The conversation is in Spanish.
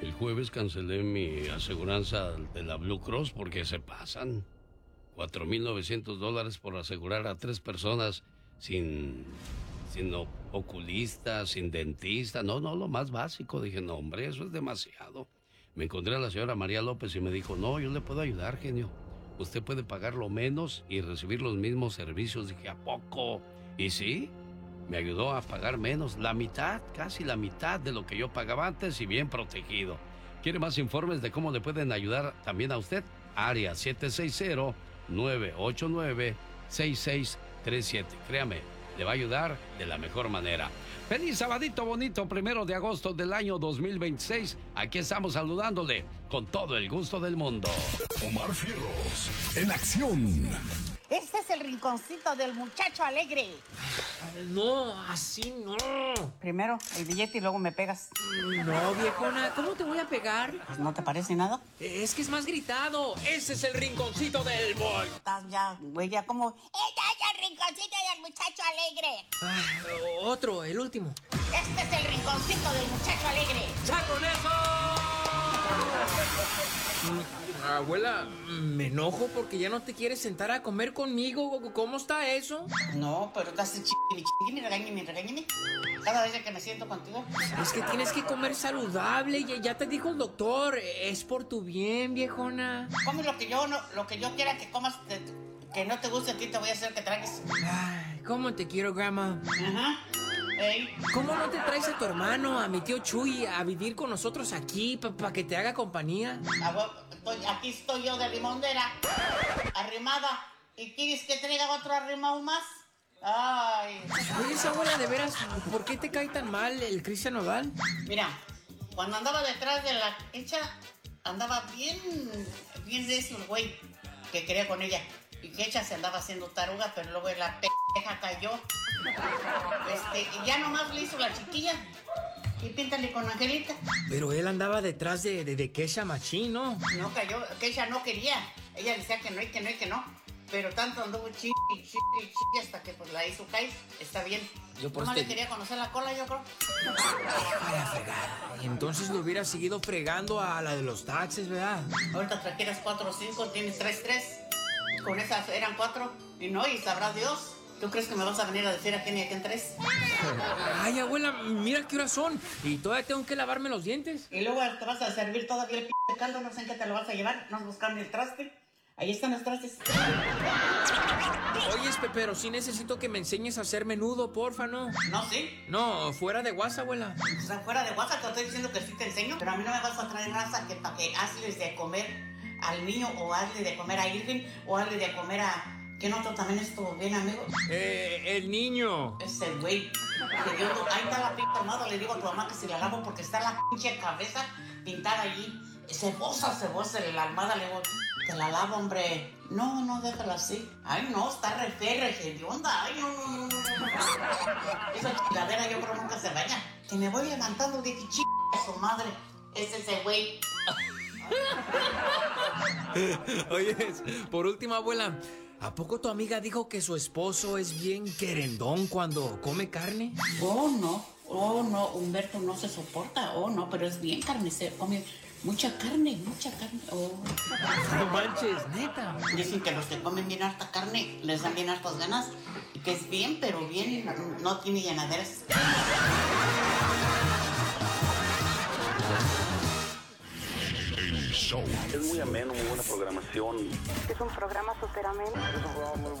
El jueves cancelé mi aseguranza de la Blue Cross porque se pasan. $4,900 por asegurar a 3 personas sin oculista, sin dentista. No, lo más básico. Dije, no, hombre, eso es demasiado. Me encontré a la señora María López y me dijo, no, yo le puedo ayudar, genio. Usted puede pagar lo menos y recibir los mismos servicios. Dije, ¿a poco? Y sí, me ayudó a pagar menos, la mitad, casi la mitad de lo que yo pagaba antes y bien protegido. ¿Quiere más informes de cómo le pueden ayudar también a usted? Área 760-989-6637. Créame, le va a ayudar de la mejor manera. Feliz sabadito bonito, 1 de agosto del año 2026. Aquí estamos saludándole con todo el gusto del mundo. Omar Fierros, en acción. Este es el rinconcito del muchacho alegre. No, así no. Primero el billete y luego me pegas. No, viejona, ¿cómo te voy a pegar? Pues no te parece nada. Es que es más gritado. Ese es el rinconcito del boy. Estás ya, güey, ya como... Este es el rinconcito del muchacho alegre. Otro, el último. Este es el rinconcito del muchacho alegre. ¡Ya con eso! Abuela, me enojo porque ya no te quieres sentar a comer conmigo. ¿Cómo está eso? No, pero estás regáñame. Cada vez que me siento contigo. Es que tienes que comer saludable. Ya te dijo el doctor. Es por tu bien, viejona. Come lo que yo quiera que comas. Que no te guste a ti, te voy a hacer que tragues. Ay, ¿cómo te quiero, grandma? Ajá. Ey. ¿Cómo no te traes a tu hermano, a mi tío Chuy, a vivir con nosotros aquí para que te haga compañía? Aquí estoy yo de limondera, arrimada. ¿Y quieres que traiga otro arrimado más? Ay. Oye, esa abuela, de veras, ¿por qué te cae tan mal el Cristian Nodal? Mira, cuando andaba detrás de la hecha, andaba bien recio el güey que quería con ella. Y que ella se andaba haciendo taruga, pero luego la pendeja cayó. Y ya nomás le hizo la chiquilla. Y píntale con Angelita. Pero él andaba detrás de Kesha Machín, ¿no? No cayó, que ella no quería. Ella decía que no y que no y que no. Pero tanto anduvo chiqui hasta que pues la hizo caer. Está bien. Yo por no le quería conocer la cola, yo creo. Vaya fregada. Entonces lo hubiera seguido fregando a la de los taxis, ¿verdad? Ahorita trajeras 4 o 5, tienes 3. Con esas eran 4. Y sabrá Dios. ¿Tú crees que me vas a venir a decir a quién y a quién 3? Ay, abuela, mira qué horas son. Y todavía tengo que lavarme los dientes. Y luego te vas a servir todavía el caldo. No sé en qué te lo vas a llevar. No has buscado ni el traste. Ahí están los trastes. Oye, pero sí necesito que me enseñes a hacer menudo, porfa, ¿no? ¿No, sí? No, fuera de WhatsApp, abuela. O sea, fuera de WhatsApp te estoy diciendo que sí te enseño. Pero a mí no me vas a traer raza que para que hazles de comer al niño, o hazle de comer a Irving, o hazle de comer a... ¿Quién otro también estuvo bien, amigo? El niño. Ese güey. Ahí está la pinta armada. Le digo a tu mamá que si la lavo porque está la pinche cabeza pintada allí. Cebosa, la almada. Le digo, te la lavo, hombre. No, déjala así. Ay, no, está re fea, de onda. Ay, no. Esa chingadera yo creo nunca se vaya. Que me voy levantando de que a su madre. Es ese güey. Oye, por último, abuela, ¿a poco tu amiga dijo que su esposo es bien querendón cuando come carne? Oh, no, Humberto no se soporta. Oh, no, pero es bien carnicero, come mucha carne. Oh. No manches, neta. Dicen que los que comen bien harta carne les dan bien hartas ganas. Y que es bien, pero bien, no tiene llenaderas. El show. Es muy ameno, muy buena programación. Es un programa súper ameno. Es un programa muy